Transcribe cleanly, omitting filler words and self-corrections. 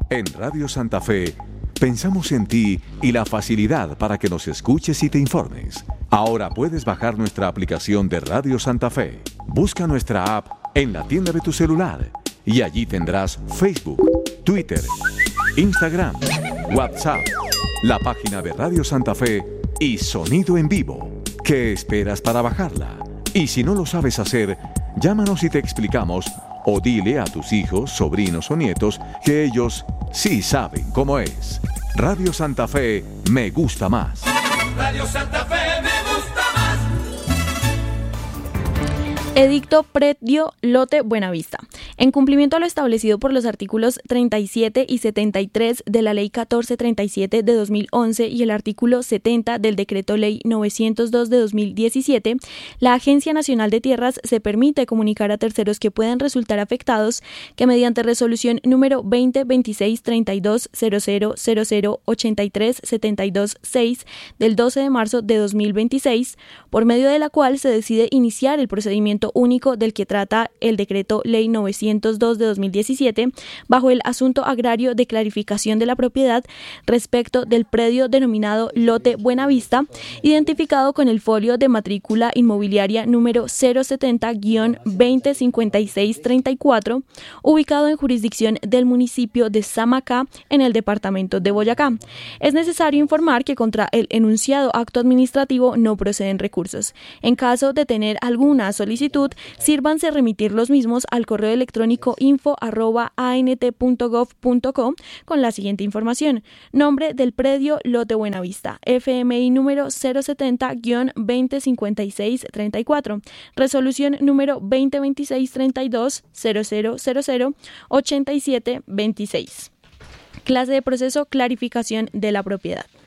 En Radio Santa Fe, pensamos en ti y la facilidad para que nos escuches y te informes. Ahora puedes bajar nuestra aplicación de Radio Santa Fe. Busca nuestra app en la tienda de tu celular y allí tendrás Facebook, Twitter, Instagram, WhatsApp, la página de Radio Santa Fe y sonido en vivo. ¿Qué esperas para bajarla? Y si no lo sabes hacer, llámanos y te explicamos, o dile a tus hijos, sobrinos o nietos que ellos sí saben cómo es. Radio Santa Fe me gusta más. Radio Santa Fe me gusta más. Edicto Predio Lote Buenavista. En cumplimiento a lo establecido por los artículos 37 y 73 de la Ley 1437 de 2011 y el artículo 70 del Decreto Ley 902 de 2017, la Agencia Nacional de Tierras se permite comunicar a terceros que puedan resultar afectados que mediante resolución número 2026-32-0000-83-72-6 del 12 de marzo de 2026, por medio de la cual se decide iniciar el procedimiento único del que trata el Decreto Ley 902 de 2017, bajo el asunto agrario de clarificación de la propiedad respecto del predio denominado Lote Buenavista, identificado con el folio de matrícula inmobiliaria número 070-205634, ubicado en jurisdicción del municipio de Samacá, en el departamento de Boyacá. Es necesario informar que contra el enunciado acto administrativo no proceden recursos. En caso de tener alguna solicitud, sírvanse remitir los mismos al correo electrónico info@ant.gov.co con la siguiente información: nombre del predio Lote Buenavista, FMI número 070-205634, resolución número 2026-32-0000-8726. Clase de proceso: clarificación de la propiedad.